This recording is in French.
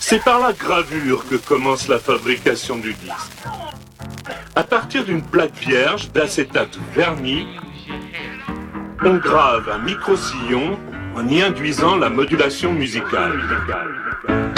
C'est par la gravure que commence la fabrication du disque. À partir d'une plaque vierge d'acétate verni, on grave un micro-sillon en y induisant la modulation musicale.